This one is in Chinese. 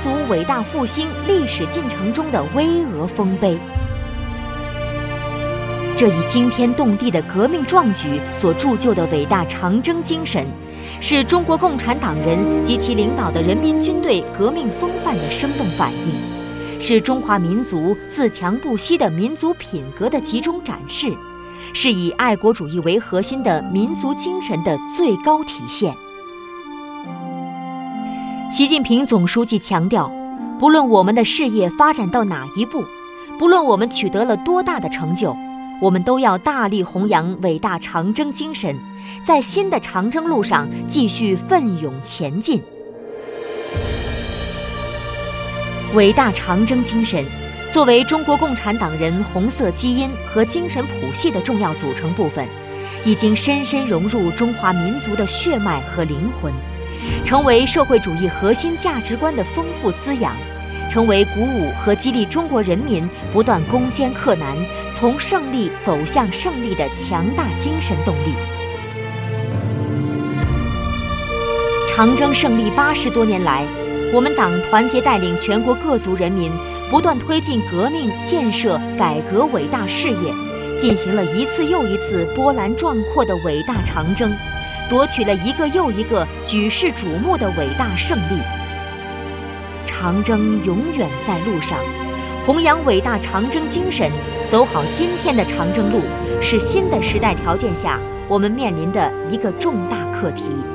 族伟大复兴历史进程中的巍峨丰碑。这一惊天动地的革命壮举所铸就的伟大长征精神，是中国共产党人及其领导的人民军队革命风范的生动反映，是中华民族自强不息的民族品格的集中展示，是以爱国主义为核心的民族精神的最高体现。习近平总书记强调，不论我们的事业发展到哪一步，不论我们取得了多大的成就，我们都要大力弘扬伟大长征精神，在新的长征路上继续奋勇前进。伟大长征精神作为中国共产党人红色基因和精神谱系的重要组成部分，已经深深融入中华民族的血脉和灵魂，成为社会主义核心价值观的丰富滋养，成为鼓舞和激励中国人民不断攻坚克难，从胜利走向胜利的强大精神动力。长征胜利80多年来，我们党团结带领全国各族人民不断推进革命建设改革伟大事业，进行了一次又一次波澜壮阔的伟大长征，夺取了一个又一个举世瞩目的伟大胜利。长征永远在路上，弘扬伟大长征精神，走好今天的长征路，是新的时代条件下我们面临的一个重大课题。